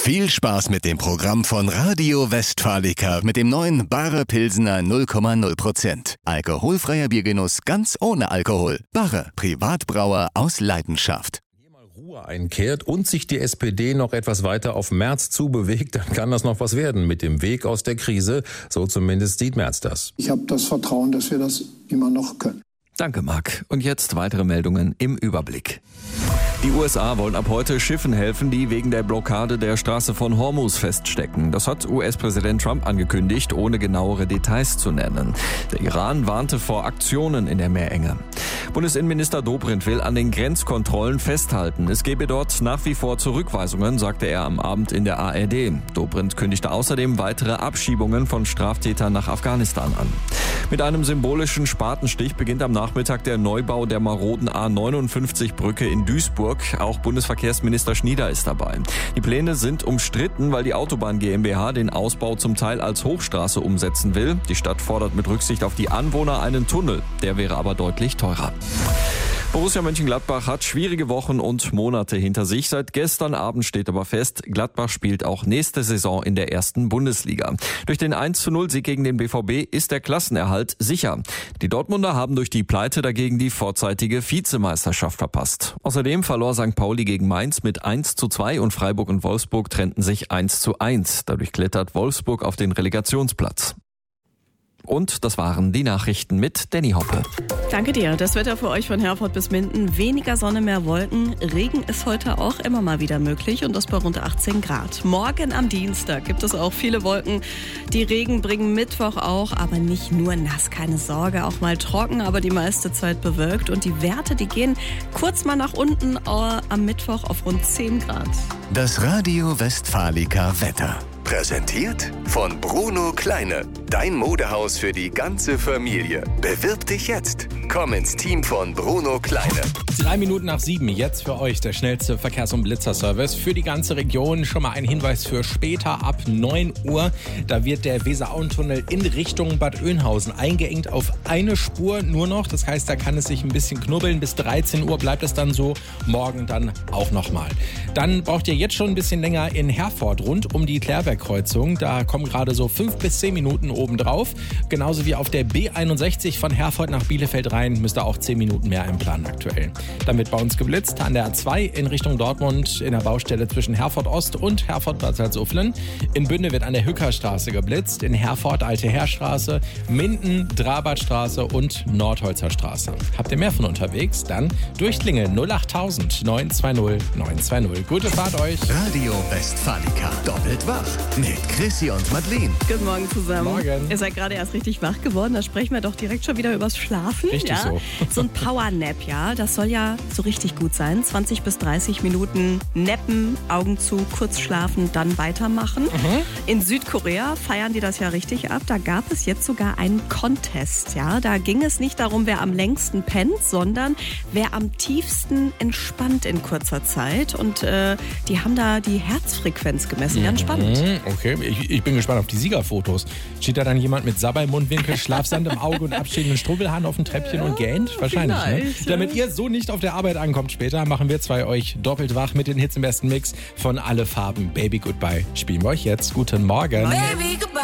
Viel Spaß mit dem Programm von Radio Westfalica mit dem neuen Barre Pilsener 0,0%. Alkoholfreier Biergenuss ganz ohne Alkohol. Barre, Privatbrauer aus Leidenschaft. Ruhe einkehrt und sich die SPD noch etwas weiter auf Merz zubewegt, dann kann das noch was werden mit dem Weg aus der Krise. So zumindest sieht Merz das. Ich habe das Vertrauen, dass wir das immer noch können. Danke, Marc. Und jetzt weitere Meldungen im Überblick. Die USA wollen ab heute Schiffen helfen, die wegen der Blockade der Straße von Hormuz feststecken. Das hat US-Präsident Trump angekündigt, ohne genauere Details zu nennen. Der Iran warnte vor Aktionen in der Meerenge. Bundesinnenminister Dobrindt will an den Grenzkontrollen festhalten. Es gebe dort nach wie vor Zurückweisungen, sagte er am Abend in der ARD. Dobrindt kündigte außerdem weitere Abschiebungen von Straftätern nach Afghanistan an. Mit einem symbolischen Spatenstich beginnt am Nachmittag der Neubau der maroden A59-Brücke in Duisburg. Auch Bundesverkehrsminister Schnieder ist dabei. Die Pläne sind umstritten, weil die Autobahn GmbH den Ausbau zum Teil als Hochstraße umsetzen will. Die Stadt fordert mit Rücksicht auf die Anwohner einen Tunnel. Der wäre aber deutlich teurer. Borussia Mönchengladbach hat schwierige Wochen und Monate hinter sich. Seit gestern Abend steht aber fest, Gladbach spielt auch nächste Saison in der ersten Bundesliga. Durch den 1:0-Sieg gegen den BVB ist der Klassenerhalt sicher. Die Dortmunder haben durch die Pleite dagegen die vorzeitige Vizemeisterschaft verpasst. Außerdem verlor St. Pauli gegen Mainz mit 1:2 und Freiburg und Wolfsburg trennten sich 1:1. Dadurch klettert Wolfsburg auf den Relegationsplatz. Und das waren die Nachrichten mit Danny Hoppe. Danke dir. Das Wetter für euch von Herford bis Minden. Weniger Sonne, mehr Wolken. Regen ist heute auch immer mal wieder möglich und das bei rund 18 Grad. Morgen am Dienstag gibt es auch viele Wolken. Die Regen bringen Mittwoch auch, aber nicht nur nass. Keine Sorge, auch mal trocken, aber die meiste Zeit bewölkt. Und die Werte, die gehen kurz mal nach unten am Mittwoch auf rund 10 Grad. Das Radio Westfalica Wetter. Präsentiert von Bruno Kleine. Dein Modehaus für die ganze Familie. Bewirb dich jetzt. Komm ins Team von Bruno Kleine. 3 Minuten nach 7, jetzt für euch der schnellste Verkehrs- und Blitzerservice für die ganze Region. Schon mal ein Hinweis für später ab 9 Uhr. Da wird der Weser-Auen-Tunnel in Richtung Bad Oeynhausen eingeengt auf eine Spur nur noch. Das heißt, da kann es sich ein bisschen knubbeln. Bis 13 Uhr bleibt es dann so. Morgen dann auch nochmal. Dann braucht ihr jetzt schon ein bisschen länger in Herford rund um die Klärbergkreuzung. Da kommen gerade so 5 bis 10 Minuten obendrauf. Genauso wie auf der B61 von Herford nach Bielefeld rein müsst ihr auch 10 Minuten mehr einplanen aktuell. Dann wird bei uns geblitzt an der A2 in Richtung Dortmund in der Baustelle zwischen Herford Ost und Herford Bad Salzuflen. In Bünde wird an der Hückerstraße geblitzt, in Herford Alte Heerstraße, Minden, Drabadstraße und Nordholzer Straße. Habt ihr mehr von unterwegs? Dann durchklingeln 08000 920 920. Gute Fahrt euch. Radio Westfalica. Doppelt wach. Mit Chrissy und Madeleine. Guten Morgen zusammen. Morgen. Ihr seid gerade erst richtig wach geworden. Da sprechen wir doch direkt schon wieder übers Schlafen. Richtig ja? so. So ein Powernap, ja. Das soll ja so richtig gut sein. 20 bis 30 Minuten nappen, Augen zu, kurz schlafen, dann weitermachen. In Südkorea feiern die das ja richtig ab. Da gab es jetzt sogar einen Contest, ja. Da ging es nicht darum, wer am längsten pennt, sondern wer am tiefsten entspannt in kurzer Zeit. Und die haben da die Herzfrequenz gemessen. Ganz spannend. Okay, ich bin gespannt auf die Siegerfotos. Steht da dann jemand mit Sabber im Mundwinkel, Schlafsand im Auge und abstehenden Strubbelhahn auf dem Treppchen und gähnt? Wahrscheinlich, ne? Damit ihr so nicht auf der Arbeit ankommt später, machen wir zwei euch doppelt wach mit den Hits im besten Mix von Alle Farben. Baby Goodbye spielen wir euch jetzt. Guten Morgen. Baby, goodbye.